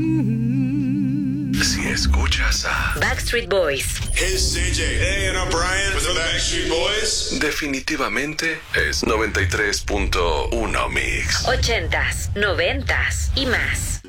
Si escuchas a Backstreet Boys, Hey, it's CJ. Hey, and I'm Brian with the Backstreet Boys. definitivamente es 93.1 Mix. 80s, 90s y más.